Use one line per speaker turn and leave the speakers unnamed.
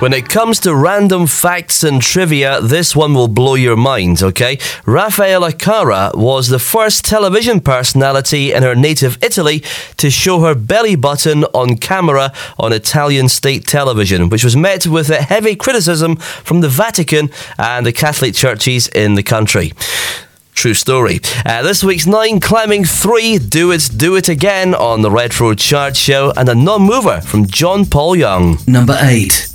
When it comes to random facts and trivia, this one will blow your mind, okay? Raffaella Cara was the first television personality in her native Italy to show her belly button on camera on Italian state television, which was met with a heavy criticism from the Vatican and the Catholic churches in the country. True story. This week's 9 climbing 3, Do It Again on the Retro Chart Show, and a non-mover from John Paul Young.
Number 8.